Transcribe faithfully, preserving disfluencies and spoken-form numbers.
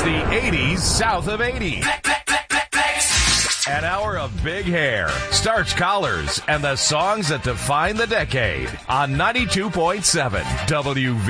the eighties south of eighty. An hour of big hair, starch collars, and the songs that define the decade on ninety-two point seven W V.